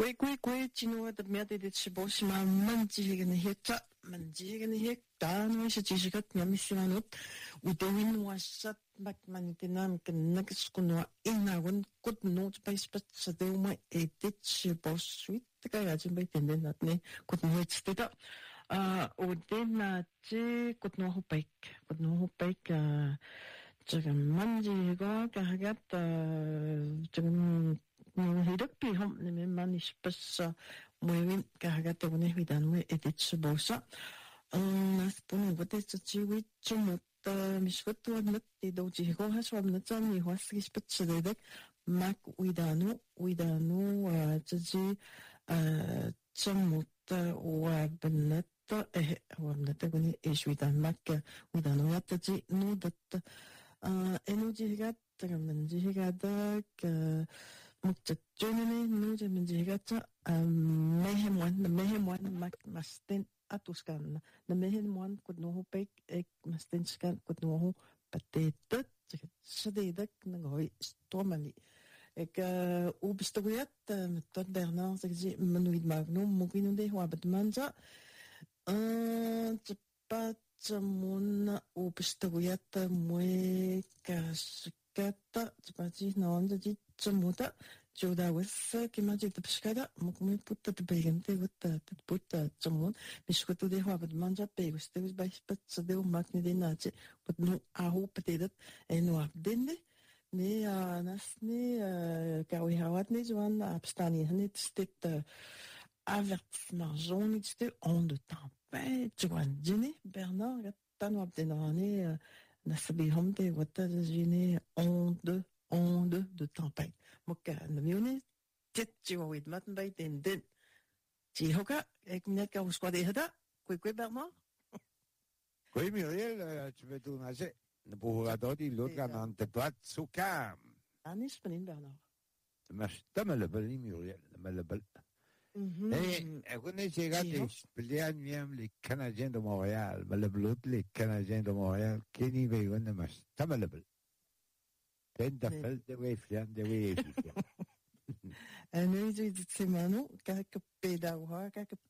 Kwe, chino at miate dit shibosima manjigani hita, manjigani hita, no shatishikat yamissimanut, udewin wasat makmanitinam kanakiskunwa inawan kut note by spot sa deuma edit shiboswit, kaya jimbay tenden at ne kut noit stita. Udin kut no hupek, jagan manjigo kahagat, jagan hidup hom ni man ispas muevin kahagat one hidan mu edit subosa nas pun bote chiwi chumut mishkot wadnat tido jigo haswab natsan ni wasgi spats dedek mak widanu chumut wabnat wabnat guni ishwidan mak widanu yataji nudat energy منجهجادك مكتجونني نوجه منجهجاتا مهم وان مستن أتوسكان نمهم وان كدنوه بيك إك مستن سكان كدنوه بتيتت شديدك نغوي استومني إك وبستويات متون برنار زكزي منويد ماغنوم ممكن نديه وابدمانجا تبات mun ubistawiyata mue kaskata tpati naonda di tsamuta joda wes kimaji tpskada mukmi putta tbegente gutta tputta tsamun mishkutu de habat manja peguste us baispat sade makni de nache patnu ahu patedat enu abdende ne nasne kawi hawat ne zwan abstani hanit stet avertissement jaune c'était on de tempête Joan Dine Bernard tanu abdenane nasabihom de wata jine onde de tempête moka namione tetchi wid matn bay den ti hoka ek net ka usquade hada quoi Bernard. Oui Muriel, tu veux tout nager pour adori l'autre ganante plat sukam anis penin Bernard mas tamalabal Muriel tamalabal. Écoutez, j'ai regardé les Canadiens de Montréal, les Canadiens de Montréal, Kenny Vegan de Mas, tamalabel. Ben d'afel de Weflian, de Weflian. Nu dit semano, kak pedawa,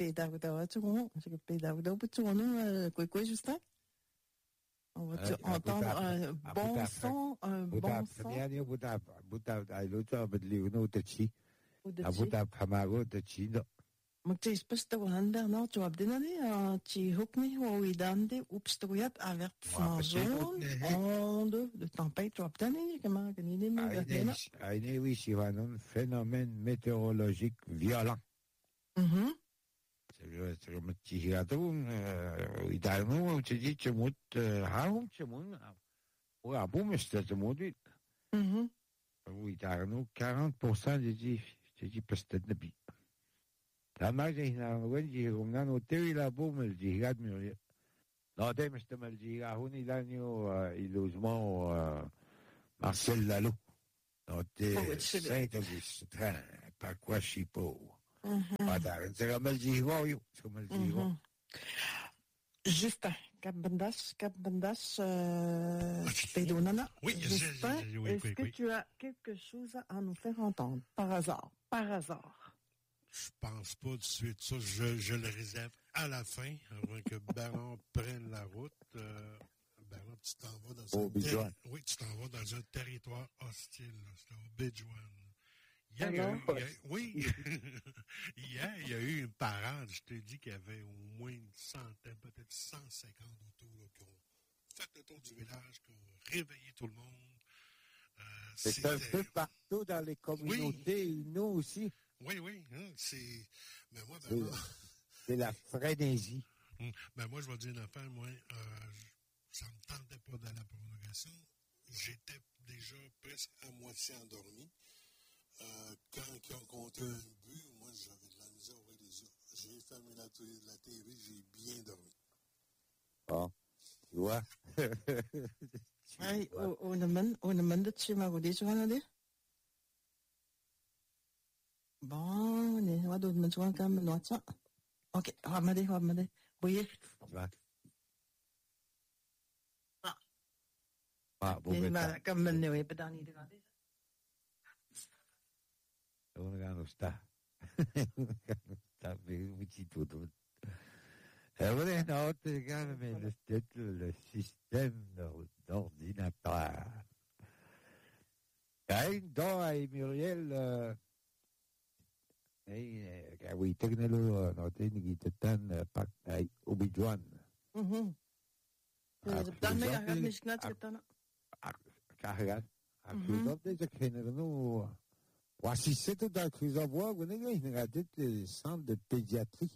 quoi, Justin? On va entendre un bon son. Abutab Hamago de Chino. Moktis Pastawan Bernard, tu abdenani, ti hokni, ouidande, upstoyat, avertissement jaune, onde de tempête, tu abdenani, comment ganiner, Aïe, oui, c'est un phénomène météorologique violent. C'est comme Tihiatoun, Idano, tu dis, tu moutes, Harum, tu moutes, ou à boum, c'est le maudit. Oui, Idano, 40% des diffs. تجي بستدنبي لما جينا ونجي ومنانو تيوي لابوم الجهاد من لا دايما استمر الجهاد هوني لانيو إلوزمون مارسيل لالو نوتي سيتوغيس تران باكوا شيبو هذا نسمى الجهاد نسمى الجهاد Justin, Cap-Bandas, Pédonana. Oui, Justin, oui, est-ce que tu as quelque chose à nous faire entendre, par hasard? Je pense pas tout de suite. Ça, je le réserve à la fin, avant que Bernard prenne la route. Bernard, tu t'en vas dans un territoire hostile. C'est au Bidjouan. Hier, il y a eu une parade. Je t'ai dit qu'il y avait au moins une centaine, peut-être 150 autos là, qui ont fait le tour du village, qui ont réveillé tout le monde. C'est un peu partout dans les communautés, nous aussi. Oui. Hein, mais moi, c'est la frénésie. Ben moi, je vais te dire une affaire. Moi, ça ne me tentait pas d'aller à la prolongation. J'étais déjà presque à moitié endormi. Quand ils ont compté un but, moi, j'avais de la misère à ouvrir les yeux. J'ai fermé la télé, j'ai bien dormi. Bon, tu vois. Ay, unaman dat siya magudis ka na di? Bon, ne, wadod man suwan ka manwatsa. Okay, wamade. Buye. Ne, kamman ne, we, padani di ka di. Non sta. T'avais un petit tout. Voilà, non, regarde, mais le système d'ordinateur. Dans Muriel, oui, technologie, non, technique, pak, Obi-Wan. Dan mij gaat niet net gedaan. Carregar. A cruzar desde que no. O assistente da cruzar boa, quando ele tem centre de pédiatrie.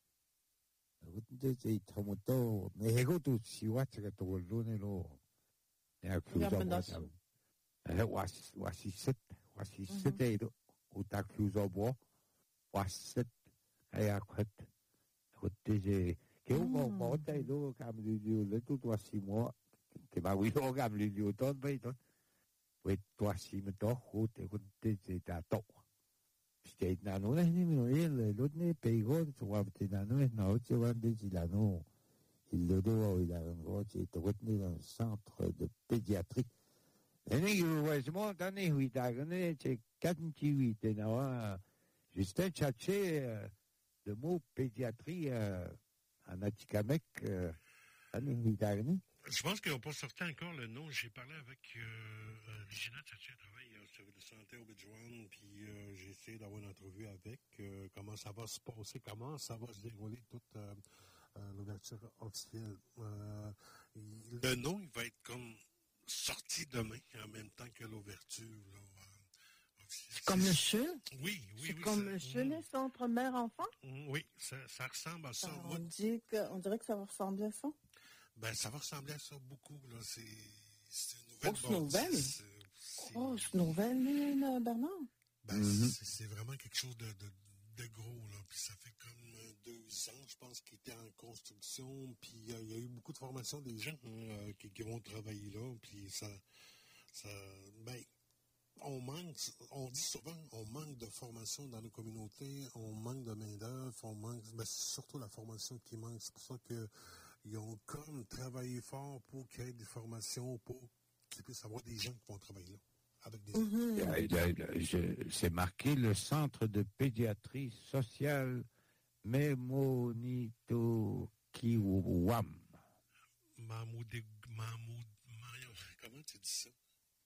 Desde tomato, me hego tu siwat que tu lune lo. Ya cruzar boa. O assistente do o da cruzar boa. O assistente aí a quat. Desde que o bota e do cambio le tu assim mo. Que va oui o cambio ton bem ton. Với toa xí mà đó hỗ trợ con tê tê ta tổ. Thì là nó này nhưng mà là lúc này bây giờ chúng ta là nó chỉ quan đến chỉ là nó il le doit il a un chỉ tổ chức như là centre de pédiatrie. Thế nên cái vậy mà ta này huy ta cái này chỉ cách chỉ huy thế nào à Justin chercher le mot pédiatrie en Atikamek ta này huy ta cái này. Je pense qu'ils n'ont pas sorti encore le nom. J'ai parlé avec Regina Tchatché, elle travaille au service de santé au Bédouane, puis j'ai essayé d'avoir une entrevue avec comment ça va se passer, comment ça va se dérouler toute l'ouverture officielle. Le nom, il va être comme sorti demain, en même temps que l'ouverture. C'est comme le CHUL? Oui. C'est comme le CHUL, centre mère-enfant? Oui, ça ressemble à ça. On dirait que ça va ressembler à ça. Ben, ça va ressembler à ça beaucoup, là. C'est une nouvelle bâtisse. Grosse nouvelle, Bernard. Ben, c'est vraiment quelque chose de gros, là. Puis ça fait comme 2 ans, je pense, qu'il était en construction. Puis il y a eu beaucoup de formations des gens qui vont travailler là. Puis ben, on dit souvent, on manque de formation dans nos communautés, on manque de main-d'œuvre, ben, c'est surtout la formation qui manque. C'est pour ça que ils ont comme travaillé fort pour qu'il y ait des formations, pour qu'il puisse y avoir des gens qui vont travailler là, avec des C'est marqué le centre de pédiatrie sociale Memonito Kiwam. Comment tu dis ça?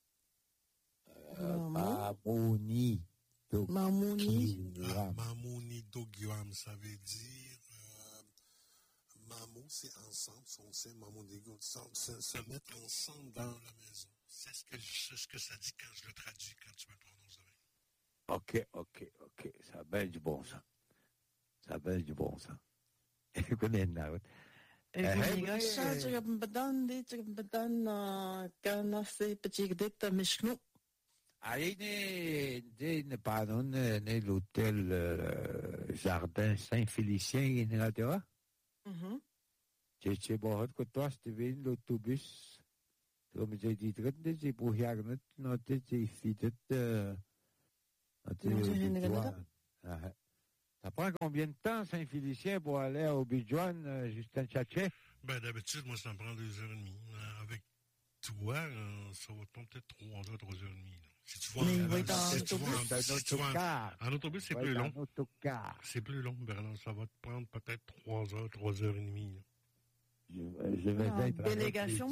Mamonito Kiwam, ça veut dire Mamou, c'est ensemble, on sait, Mamou Digo, se mettre ensemble dans la maison. C'est ce que ça dit quand je le traduis, quand tu me prononces avec. Ok. Ça va être bon, ça. Ik ben in nou. Ik heb bedan kan se petit dit mishnu. Ne pardon, ne l'hôtel Jardin Saint-Félicien, il est là. J'ai beau que toi, tu viens l'autobus. Comme j'ai dit, j'ai beau regarder notre fille. Ça prend combien de temps, Saint-Félicien, pour aller à Obi-Wan, Justin Tchatché? Ben, d'habitude, moi, ça me prend 2h30. Avec toi, ça va prendre peut-être 3h, 3h30. Si tu vois en autobus, c'est plus long. C'est plus long, Bernard. Ça va te prendre peut-être 3h, 3h30. Je vais être délégation,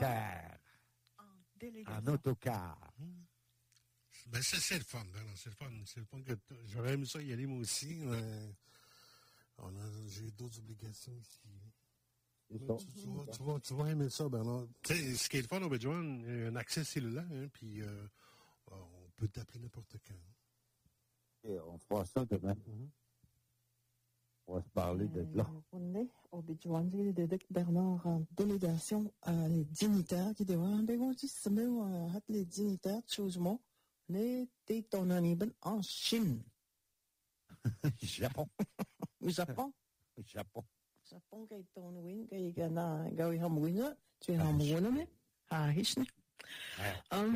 en autocar. Ben, c'est le fun, Bernard. C'est le fun que j'aurais aimé ça y aller, moi aussi. J'ai d'autres obligations ici. Tu vas aimer ça, Bernard. Tu sais, ce qui est le fun au Bédouane, il y a un accès cellulaire, puis on peut t'appeler n'importe quand. Et on fera ça demain. On va se parler de là. On est au Bédouane, Bernard, en délégation à les dignitaires qui doivent les dignitaires, changement. Les tétonaniben en Chine. Japon. Japon, qui est ton win, qui est gana, gawi hamouina, tu es hamouina, mais, hisne. En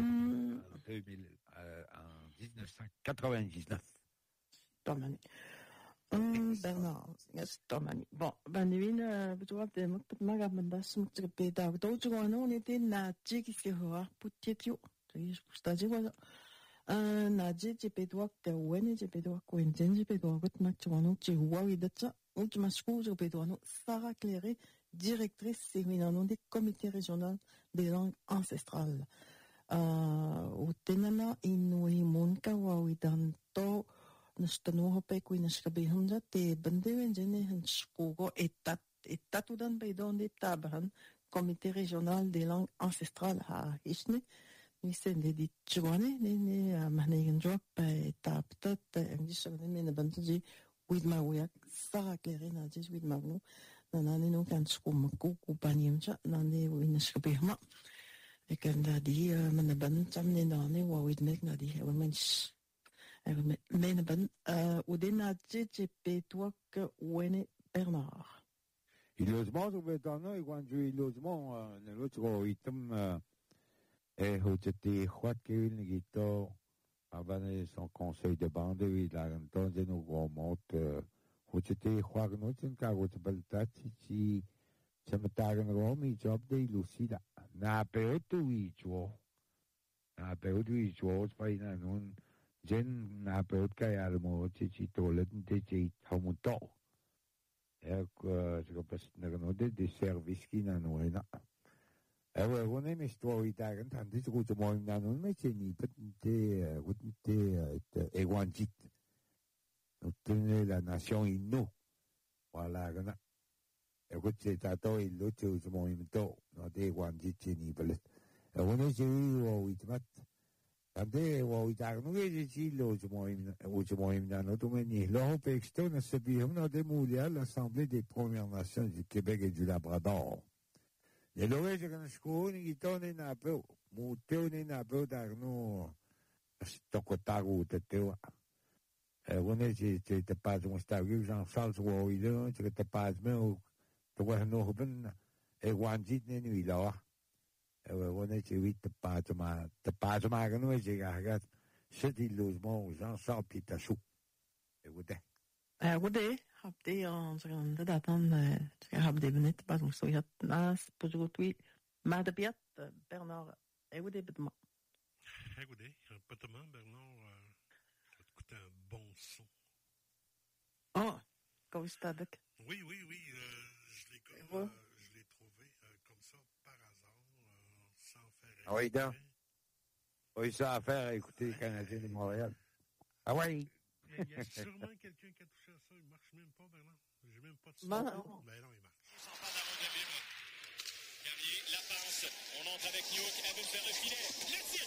1999. Tomani. Bernard, yes, Tomani. Bon, Benvin, betul, temu, maga mendas, mukti on était na, qui se voit, pour tietio. C'est-à-dire, Naji Jipedwak, Wene Jipedwak, Wenjen Jipedwak, Nakchuano, Chihuahua, Datcha, Ultima School, Jipedwano, Sarah Cléré, directrice séminaire des comités régionaux des langues ancestrales. Utenana Inui Monka, Wawidanto, Nastanoho Pek, Winashkabihunda, Te Bandewenjene, Hanshkogo, Etatudan Beidon de Tabahan, comité régional des langues ancestrales à Ishne. Ni sen de dit chwane ni mahnegan drop tap tot English ni na bantuji with my work Sarah Claire na just with magno na nani no kan skum ku paniam cha nani win skapihma e kan da di man ban cham ni nani wa with make na di mens men ban udena GP toi que wene Bernard il logement au béton et quand il logement l'autre item hojete huat kevil nigito abane son conseil de bande il a entendu nous gomot hojete huat notin ka hojete baltati ci semetagen romi job de lucida na peotu ijo spaina non gen na peot ka almo ci tolet de hamuto se pas nagano de service ki na noena One story dagen tan dit goed mooi nanon met je niet Ewanjit. Nous tenons la nation inno. Voilà gana. Goed c'est tato il l'autre mooi mito. No de Ewanjit ni belet. One je wo itmat. Ande wo itar no je ci l'autre mooi nanon to meni. L'Europe externe se bihom no de moulia l'Assemblée des Premières Nations du Québec et du Labrador. E lo che non scuoni che torni na peu, muteu na peu da no sto cotago te teu. One che te pas un sta io Jean Charles wo ile che te pas me to wa no ben e wanjit ne ni la. One che vit pas ma no che ga c'est il logement Jean Charles Pitassou. E wude. Wude habde onze datan habde benet pas on soyat nas pojotui madabiat Bernard Wude bedma. Wude, peut-être Bernard écoute un bon son. Oh, quand vous êtes Oui, je l'ai trouvé comme ça par hasard sans faire. Ah oui, donc. Oui, ça à faire écouter les Canadiens de Montréal. Ah oui. Il y a sûrement quelqu'un qui a touché à ça. Il ne marche même pas, Bernard. J'ai même pas de son. Non. Ben non, il marche. Gavier, la passe. On entre avec Niouk. Elle veut faire le filet. Le tir.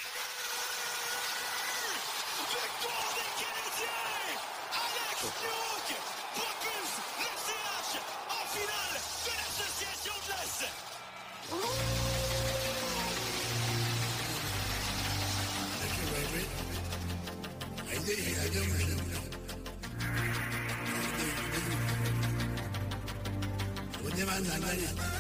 Victoire des Canadiens. Alex Niouk propulse le CH en finale de l'Association de l'Est. I don't know.